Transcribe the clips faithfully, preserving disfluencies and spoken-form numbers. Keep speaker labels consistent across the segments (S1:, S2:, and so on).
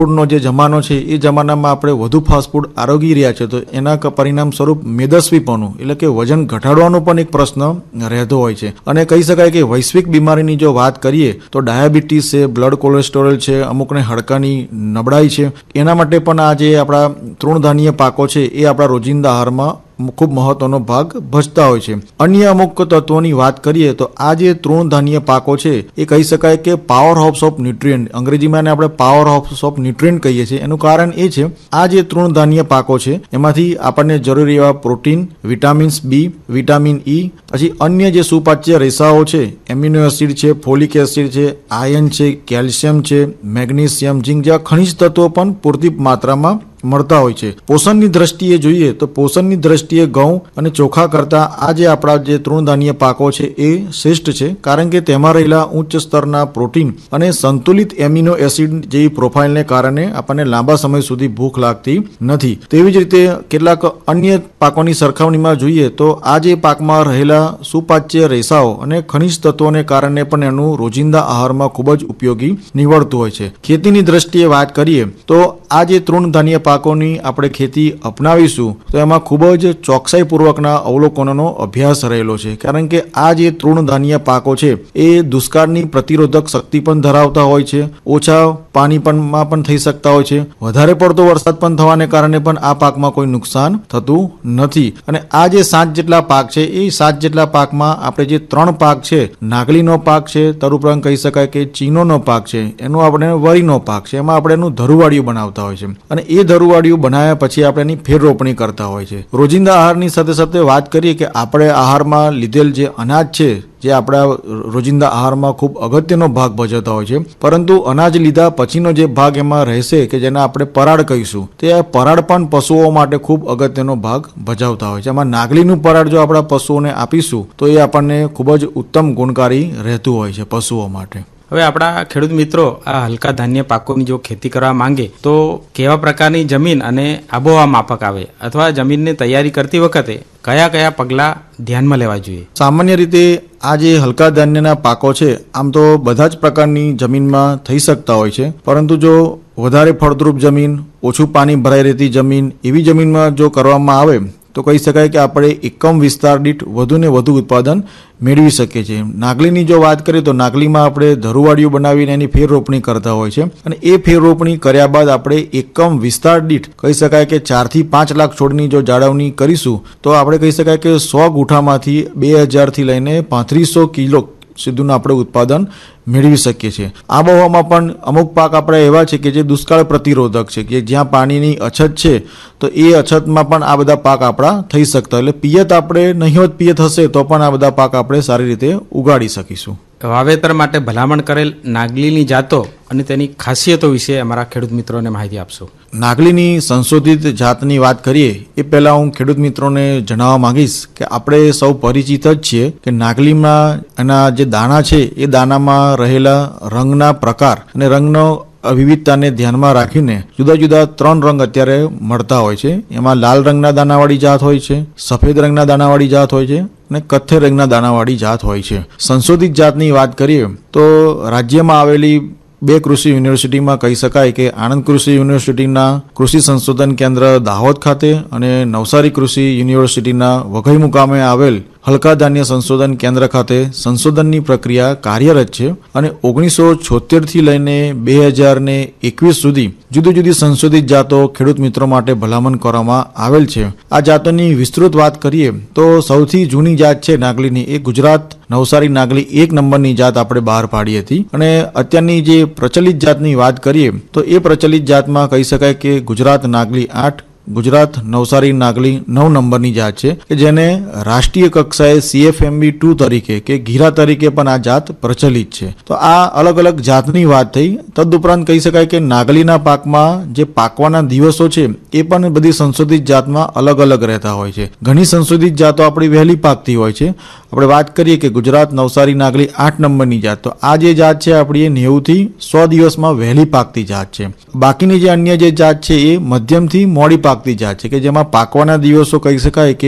S1: ફૂડનો જે જમાનો છે એ જમાનામાં આપણે વધુ ફાસ્ટ ફૂડ આરોગી રહ્યા છે, તો એના ક- પરિણામ સ્વરૂપ મેદસ્વીપણું એટલે કે વજન ઘટાડવાનો પણ એક પ્રશ્ન રહેતો હોય છે. અને કહી શકાય કે વૈશ્વિક બીમારીની જો વાત કરીએ તો ડાયાબિટીસ છે, બ્લડ કોલેસ્ટેરોલ છે, અમુકને હાડકાની નબળાઈ છે, એના માટે પણ આ જે આપણા તૃણધાન્યીય પાકો છે એ આપણા રોજિંદા આહારમાં ખૂબ મહત્વનો ભાગ ભજતા હોય છે. અન્ય અમુક તત્વોની વાત કરીએ તો આ જે તૃણધાન્યીય પાકો છે એ કહી શકાય કે પાવર હાઉસ ઓફ ન્યુટ્રિયન્ટ, અંગ્રેજીમાં એને આપણે પાવર હાઉસ ઓફ ન્યુટ્રિયન્ટ કહીએ છીએ. એનું કારણ એ છે આ જે તૃણધાન્યીય પાકો છે એમાંથી આપણને જરૂરી એવા પ્રોટીન, વિટામિન્સ બી, વિટામિન ઈ, પછી અન્ય જે સુપાચ્ય રેસાઓ છે, એમિનો એસિડ છે, ફોલિક એસિડ છે, આયર્ન છે, કેલ્શિયમ છે, મેગ્નેશિયમ, ઝીંક જેવા ખનિજ તત્વો પણ પૂરતી માત્રામાં મળતા હોય છે. પોષણની દ્રષ્ટિએ જોઈએ તો પોષણની દ્રષ્ટિએ ઘઉં અને ચોખા કરતા આ જે આપણા જે તૃણધાન્યીય પાકો છે એ શ્રેષ્ઠ છે, કારણ કે તેમાં રહેલા ઉચ્ચ સ્તરના પ્રોટીન અને સંતુલિત એમિનો એસિડ જેવી પ્રોફાઇલને કારણે આપણને લાંબા સમય સુધી ભૂખ લાગતી નથી. તેવી જ રીતે કેટલાક અન્ય પાકોની સરખામણીમાં જોઈએ તો આ જે પાકમાં રહેલા સુપાચ્ય રેસાઓ અને ખનિજ તત્વોને કારણે પણ એનું રોજિંદા આહારમાં ખૂબ જ ઉપયોગી નીવડતું હોય છે. ખેતીની દ્રષ્ટિએ વાત કરીએ તો આ જે તૃણધાન્યીય પાકોની આપણે ખેતી અપનાવીશું તો એમાં ખૂબ જ ચોકસાઈપૂર્વકના અવલોકનોનો અભ્યાસ રહેલો છે, કારણ કે આ જે તૃણધાન્યીય પાકો છે એ દુષ્કાળની પ્રતિરોધક શક્તિ પણ ધરાવતા હોય છે, ઓછા પાણી પણ માં પણ થઈ શકતા હોય છે, વધારે પડતો વરસાદ પણ થવાને કારણે પણ આ પાકમાં કોઈ નુકસાન થતું નથી. અને આ જે સાત જેટલા પાક છે એ સાત જેટલા પાકમાં આપણે જે ત્રણ પાક છે, નાગલીનો પાક છે, તદુપરાંત કહી શકાય કે ચીનોનો પાક છે, એનો આપણે વરીનો પાક છે, એમાં આપણે એનું ધરુવાડિયું બનાવતા હોય છે અને એ ધરુવાડિયું બનાવ્યા પછી આપણે એની ફેર રોપણી કરતા હોય છે. રોજિંદા આહારની સાથે સાથે વાત કરીએ કે આપણે આહારમાં લીધેલ જે અનાજ છે જે આપણા રોજિંદા આહારમાં ખૂબ અગત્યનો ભાગ ભજવતા હોય છે, પરંતુ અનાજ લીધા પછીનો જે ભાગ એમાં રહેશે કે જેને આપણે પરાળ કહીશું, તે પરાળ પણ પશુઓ માટે ખૂબ અગત્યનો ભાગ ભજવતા હોય છે. એમાં નાગલીનું પરાળ જો આપણા પશુઓને આપીશું તો એ આપણને ખૂબ જ ઉત્તમ ગુણકારી રહેતું હોય છે પશુઓ માટે.
S2: હવે આપણા ખેડૂત મિત્રો આ હલકા ધાન્ય પાકોની જો ખેતી કરવા માંગે તો કેવા પ્રકારની જમીન અને આબોહવા માફક આવે, અથવા જમીનની તૈયારી કરતી વખતે કયા કયા પગલાં ધ્યાનમાં લેવા જોઈએ?
S1: સામાન્ય રીતે આ જે હલકા ધાન્યના પાકો છે આમ તો બધા જ પ્રકારની જમીનમાં થઈ શકતા હોય છે, પરંતુ જો વધારે ફળદ્રુપ જમીન, ઓછું પાણી ભરાઈ રહેતી જમીન, એવી જમીનમાં જો કરવામાં આવે તો કહી શકાય કે આપણે એકમ વિસ્તાર દીઠ વધુ ને વધુ ઉત્પાદન મેળવી શકીએ છીએ. નાગલીની જો વાત કરીએ તો નાગલીમાં આપણે ધરુવાડિયું બનાવીને એની ફેર રોપણી કરતા હોય છે, અને એ ફેર રોપણી કર્યા બાદ આપણે એકમ વિસ્તાર દીઠ કહી શકાય કે ચાર થી પાંચ લાખ છોડની જો જાળવણી કરીશું તો આપણે કહી શકાય કે સો ગુઠામાંથી બે હજારથી લઈને પાંત્રીસો કિલો સુધીનું આપણે ઉત્પાદન મેળવી શકીએ છીએ. આબોહવામાં પણ અમુક પાક આપણા એવા છે કે જે દુષ્કાળ પ્રતિરોધક છે, કે જ્યાં પાણીની અછત છે તો એ અછતમાં પણ આ બધા પાક આપણા થઈ શકતા, એટલે પિયત આપણે નહિવત પિયત હશે તો પણ આ બધા પાક આપણે સારી રીતે ઉગાડી શકીશું.
S2: વાવેતર માટે ભલામણ કરેલ નાગલીની જાતો અને તેની ખાસિયતો વિશે અમારા ખેડૂત મિત્રોને માહિતી આપશો.
S1: નાગલીની સંશોધિત જાતની વાત કરીએ એ પહેલા હું ખેડૂત મિત્રોને જણાવવા માંગીશ કે આપણે સૌ પરિચિત જ છીએ કે નાગલીમાં એના જે દાણા છે એ દાણામાં રહેલા રંગના પ્રકાર અને રંગનો વિવિધતાને ધ્યાનમાં રાખીને જુદા જુદા ત્રણ રંગ અત્યારે મળતા હોય છે. એમાં લાલ રંગના દાણાવાળી જાત હોય છે, સફેદ રંગના દાણાવાળી જાત હોય છે અને કથ્થઈ રંગના દાણાવાળી જાત હોય છે. સંશોધિત જાતની વાત કરીએ તો રાજ્યમાં આવેલી બે કૃષિ યુનિવર્સિટીમાં કહી શકાય કે આણંદ કૃષિ યુનિવર્સિટીના કૃષિ સંશોધન કેન્દ્ર દાહોદ ખાતે અને નવસારી કૃષિ યુનિવર્સિટીના વઘઈ મુકામે આવેલ હલકા ધાન્ય સંશોધન કેન્દ્ર ખાતે સંશોધનની પ્રક્રિયા કાર્યરત છે, અને ઓગણીસો છોતેર થી લઈને બે હજાર ને એકવીસ સુધી જુદી જુદી સંશોધિત જાતો ખેડૂત મિત્રો માટે ભલામણ કરવામાં આવેલ છે. આ જાતોની વિસ્તૃત વાત કરીએ તો સૌથી જૂની જાત છે નાગલીની એ ગુજરાત નવસારી નાગલી એક નંબરની જાત આપણે બહાર પાડી હતી, અને અત્યારની જે પ્રચલિત જાતની વાત કરીએ તો એ પ્રચલિત જાતમાં કહી શકાય કે ગુજરાત નાગલી આઠ, ગુજરાત નવસારી નાગલી નવ નંબરની જાત છે, કે જેને રાષ્ટ્રીય કક્ષાએ સીએફએમબી ટુ તરીકે કે ગીરા તરીકે પણ આ જાત પ્રચલિત છે. તો આ અલગ અલગ જાતની વાત થઈ. તદુપરાંત કહી શકાય કે નાગલીના પાકમાં જે પાકવાના દિવસો છે એ પણ બધી સંશોધિત જાતમાં અલગ અલગ રહેતા હોય છે. ઘણી સંશોધિત જાતો આપણી વહેલી પાકતી હોય છે. આપણે વાત કરીએ કે ગુજરાત નવસારી નાગલી આઠ નંબરની જાત, તો આ જે જાત છે આપણી એ નેવું થી સો દિવસમાં વહેલી પાકતી જાત છે. બાકીની જે અન્ય જે જાત છે એ મધ્યમથી મોડી પાકતી જાત છે, કે જેમાં પાકવાના દિવસો કહી શકાય કે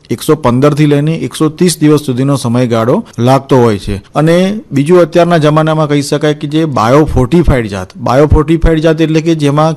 S1: એકસો પંદર થી લઈને એકસો ત્રીસ દિવસ સુધીનો સમયગાળો લાગતો હોય છે. અને બીજું અત્યારના જમાનામાં કહી શકાય કે જે બાયો ફોર્ટિફાઈડ જાત બાયો ફોર્ટિફાઈડ જાત એટલે કે જેમાં